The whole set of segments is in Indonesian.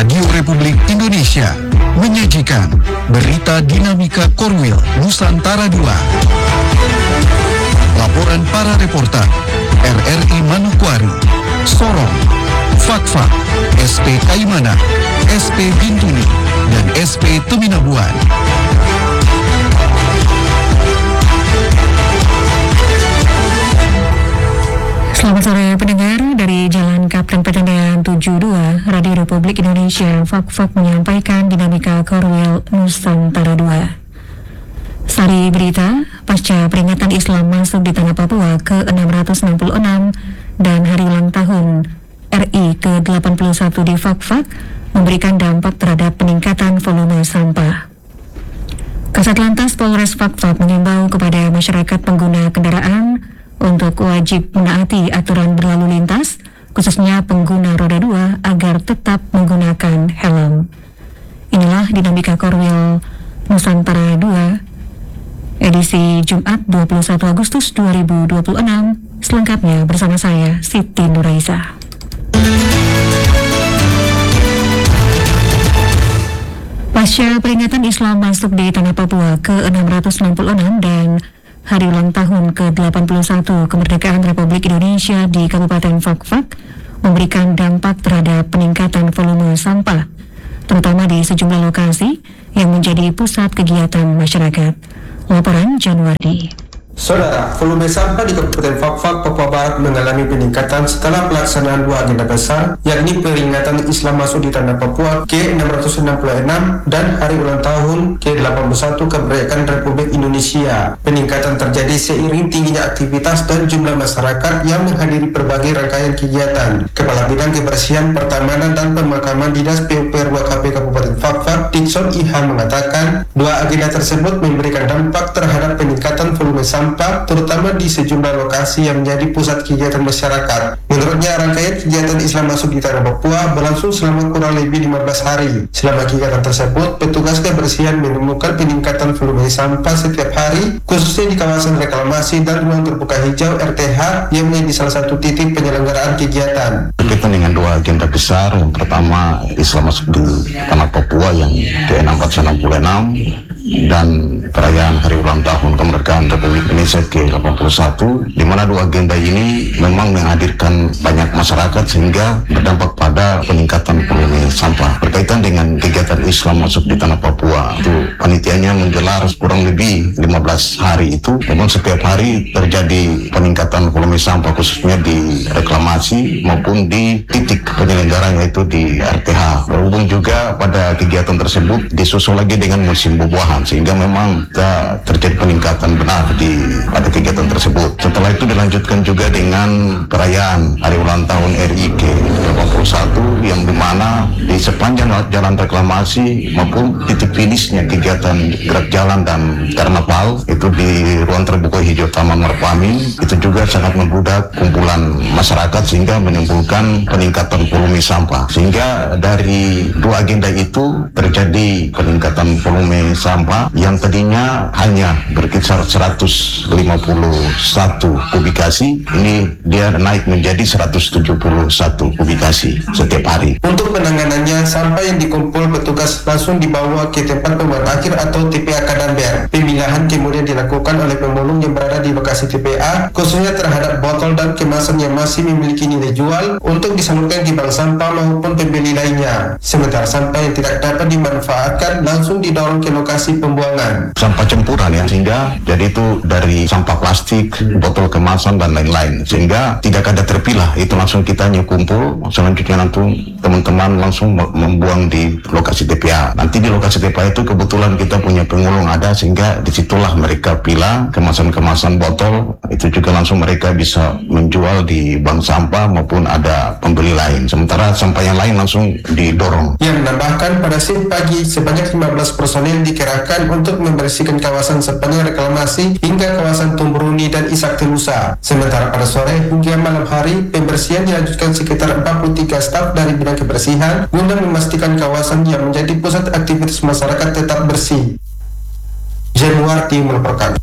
Radio Republik Indonesia menyajikan berita dinamika Korwil Nusantara II. Laporan para reporter RRI Manokwari, Sorong, Fakfak, SP Kaimana, SP Bintuni, dan SP Tuminabuan. Selamat sore pendengar, dari Jalan Kapten Petendean 72 Radio Republik Indonesia, Fakfak menyampaikan dinamika Korwil Nusantara II. Sari berita, pasca peringatan Islam masuk di tanah Papua ke-666 dan hari ulang tahun RI ke-81 di Fakfak memberikan dampak terhadap peningkatan volume sampah. Kasat Lantas Polres Fakfak mengimbau kepada masyarakat pengguna kendaraan untuk wajib menaati aturan berlalu lintas, khususnya pengguna roda 2, agar tetap menggunakan helm. Inilah dinamika Korwil Nusantara II, edisi Jumat 21 Agustus 2026, selengkapnya bersama saya, Siti Nuraisa. Pasca peringatan Islam masuk di tanah Papua ke-666 dan hari ulang tahun ke-81 kemerdekaan Republik Indonesia di Kabupaten Fakfak memberikan dampak terhadap peningkatan volume sampah, terutama di sejumlah lokasi yang menjadi pusat kegiatan masyarakat. Laporan Januardi. Saudara, volume sampah di Kabupaten Fakfak, Papua Barat mengalami peningkatan setelah pelaksanaan dua agenda besar, yakni peringatan Islam masuk di tanah Papua ke-666 dan hari ulang tahun ke-81 kemerdekaan Republik Indonesia. Peningkatan terjadi seiring tingginya aktivitas dan jumlah masyarakat yang menghadiri berbagai rangkaian kegiatan. Kepala Bidang Kebersihan, Pertamanan dan Pemakaman Dinas PUPR WKP Kabupaten Fakfak, Dikson Iha, mengatakan dua agenda tersebut memberikan dampak terhadap peningkatan volume sampah, terutama di sejumlah lokasi yang menjadi pusat kegiatan masyarakat. Menurutnya, rangkaian kegiatan Islam masuk di tanah Papua berlangsung selama kurang lebih 15 hari. Selama kegiatan tersebut, petugas kebersihan menemukan peningkatan volume sampah setiap hari, khususnya di kawasan reklamasi dan ruang terbuka hijau RTH yang menjadi salah satu titik penyelenggaraan kegiatan. Berkaitan dengan dua agenda besar, yang pertama Islam masuk di tanah Papua yang ke-666 dan perayaan hari ulang tahun kemerdekaan Republik Indonesia ke-81, di mana dua agenda ini memang menghadirkan banyak masyarakat sehingga berdampak pada peningkatan volume sampah. Berkaitan dengan kegiatan Islam masuk di tanah Papua, itu panitianya menggelar kurang lebih 15 hari itu, memang setiap hari terjadi peningkatan volume sampah khususnya di reklamasi maupun di titik penyelenggaraan yaitu di RTH. Berhubung juga pada kegiatan tersebut disusul lagi dengan musim buah-buahan, sehingga memang terjadi peningkatan benar pada kegiatan tersebut. Setelah itu dilanjutkan juga dengan perayaan hari ulang tahun RI ke-81 yang dimana di sepanjang jalan reklamasi maupun titik finishnya kegiatan gerak jalan dan karnaval itu di ruang terbuka hijau Taman Merpami, itu juga sangat membludak kumpulan masyarakat sehingga menimbulkan peningkatan volume sampah. Sehingga dari dua agenda itu terjadi peningkatan volume sampah yang tadinya hanya berkisar 151 kubikasi, ini dia naik menjadi 171 kubikasi setiap hari. Untuk penanganannya, sampah yang dikumpul petugas langsung dibawa ke tempat pembuangan akhir atau TPA Kadamber. Pemilahan kemudian dilakukan oleh pemulung yang berada di lokasi TPA, khususnya terhadap botol dan kemasan yang masih memiliki nilai jual untuk disalurkan ke bank sampah maupun pembeli lainnya. Sementara sampah yang tidak dapat dimanfaatkan langsung didorong ke lokasi pembuangan. Sampah campuran ya, sehingga jadi itu dari sampah plastik, botol kemasan dan lain-lain, sehingga tidak ada terpilah, itu langsung kita kumpul, selanjutnya nanti teman-teman langsung membuang di lokasi TPA. Nanti di lokasi TPA itu kebetulan kita punya pengulung ada, sehingga disitulah mereka pilah kemasan-kemasan botol, itu juga langsung mereka bisa menjual di bank sampah maupun ada pembeli lain, sementara sampah yang lain langsung didorong. Yang menambahkan pada shift pagi sebanyak 15 personel dikerahkan untuk membersihkan kawasan sepanjang reklamasi hingga kawasan Tumburuni dan Isak Telusa. Sementara pada sore hingga malam hari, pembersihan dilanjutkan sekitar 43 staf dari bidang kebersihan guna memastikan kawasan yang menjadi pusat aktivitas masyarakat tetap bersih. Januardi melaporkan.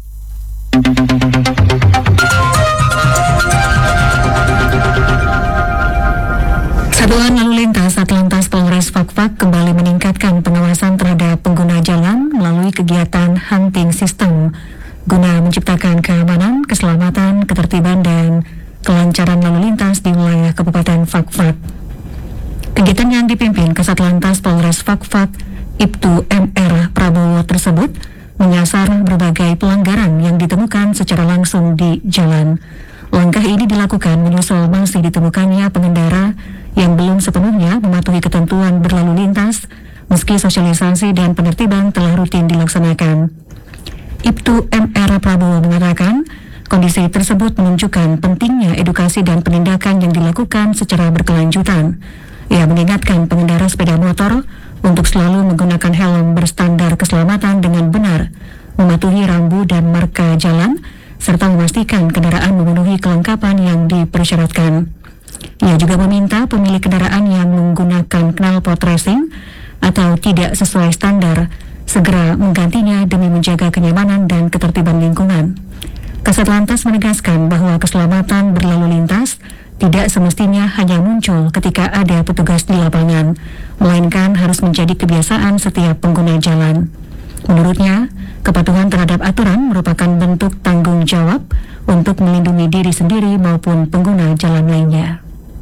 Satuan Lalu Lintas Atlantas Polres Fakfak Fakfak kembali meningkatkan pengawasan terhadap pengguna jalan melalui kegiatan hunting system guna menciptakan keamanan, keselamatan, ketertiban, dan kelancaran lalu lintas di wilayah Kabupaten Fakfak. Kegiatan yang dipimpin Kasat Lantas Polres Fakfak, Ibtu MR Prabowo tersebut menyasar berbagai pelanggaran yang ditemukan secara langsung di jalan. Langkah ini dilakukan menyusul masih ditemukannya pengendara yang belum sepenuhnya mematuhi ketentuan berlalu lintas, meski sosialisasi dan penertiban telah rutin dilaksanakan. Ibtu MR Prabowo mengatakan, kondisi tersebut menunjukkan pentingnya edukasi dan penindakan yang dilakukan secara berkelanjutan. Ia mengingatkan pengendara sepeda motor untuk selalu menggunakan helm berstandar keselamatan dengan benar, mematuhi rambu dan marka jalan, serta memastikan kendaraan memenuhi kelengkapan yang dipersyaratkan. Ia juga meminta pemilik kendaraan yang menggunakan knalpot racing atau tidak sesuai standar segera menggantinya demi menjaga kenyamanan dan ketertiban lingkungan. Kasat Lantas menegaskan bahwa keselamatan berlalu lintas tidak semestinya hanya muncul ketika ada petugas di lapangan, melainkan harus menjadi kebiasaan setiap pengguna jalan. Menurutnya, kepatuhan terhadap aturan merupakan bentuk tanggung jawab untuk melindungi diri sendiri maupun pengguna jalan lainnya.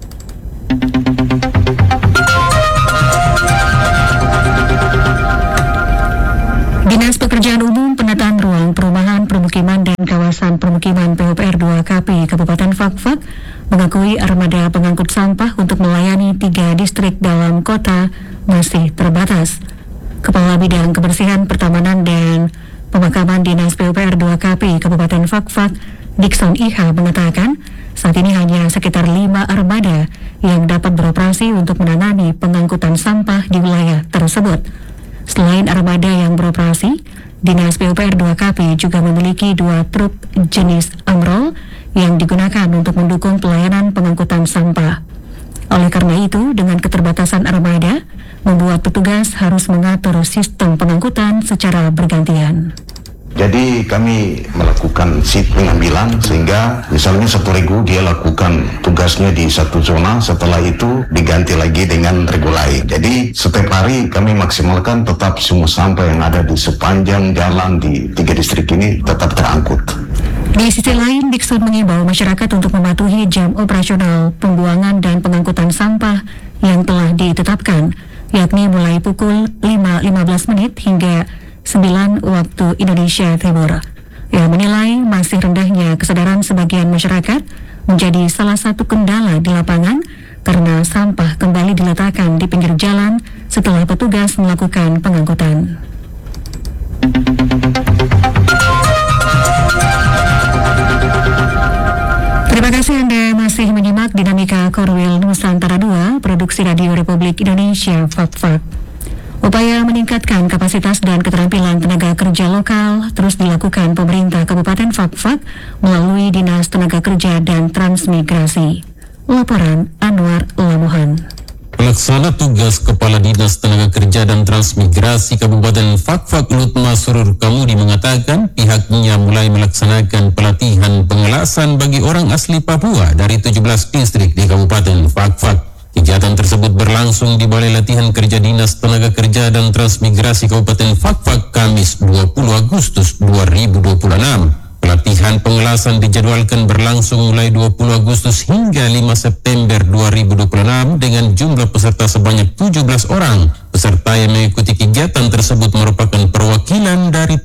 Dinas Pekerjaan Umum, Penataan Ruang, Perumahan, Permukiman, dan Kawasan Permukiman PUPR 2KP Kabupaten Fakfak mengakui armada pengangkut sampah untuk melayani 3 distrik dalam kota masih terbatas. Kepala Bidang Kebersihan, Pertamanan, dan Pemakaman Dinas PUPR 2KP Kabupaten Fakfak, Dikson Iha mengatakan, saat ini hanya sekitar 5 armada yang dapat beroperasi untuk menangani pengangkutan sampah di wilayah tersebut. Selain armada yang beroperasi, Dinas PUPR 2KP juga memiliki 2 truk jenis Amrol yang digunakan untuk mendukung pelayanan pengangkutan sampah. Oleh karena itu, dengan keterbatasan armada, membuat petugas harus mengatur sistem pengangkutan secara bergantian. Jadi kami melakukan shift pengambilan sehingga misalnya satu regu dia lakukan tugasnya di satu zona, setelah itu diganti lagi dengan regu lain. Jadi setiap hari kami maksimalkan tetap semua sampah yang ada di sepanjang jalan di 3 distrik ini tetap terangkut. Di sisi lain, Dikson mengimbau masyarakat untuk mematuhi jam operasional pembuangan dan pengangkutan sampah yang telah ditetapkan, yakni mulai pukul 5.15 menit hingga 9 waktu Indonesia Timur. Ia menilai masih rendahnya kesadaran sebagian masyarakat menjadi salah satu kendala di lapangan karena sampah kembali diletakkan di pinggir jalan setelah petugas melakukan pengangkutan. Terima kasih Anda masih menyimak Dinamika Korwil Nusantara 2, Produksi Radio Republik Indonesia, Fakfak. Upaya meningkatkan kapasitas dan keterampilan tenaga kerja lokal terus dilakukan pemerintah Kabupaten Fakfak melalui Dinas Tenaga Kerja dan Transmigrasi. Laporan Anwar Lamohan. Pelaksana tugas Kepala Dinas Tenaga Kerja dan Transmigrasi Kabupaten Fakfak Lutma Surur Kamudi mengatakan pihaknya mulai melaksanakan pelatihan pengelasan bagi orang asli Papua dari 17 distrik di Kabupaten Fakfak. Kegiatan tersebut berlangsung di Balai Latihan Kerja Dinas Tenaga Kerja dan Transmigrasi Kabupaten Fakfak Kamis 20 Agustus 2026. Pelatihan pengelasan dijadwalkan berlangsung mulai 20 Agustus hingga 5 September 2026 dengan jumlah peserta sebanyak 17 orang. Peserta yang mengikuti kegiatan tersebut merupakan perwakilan dari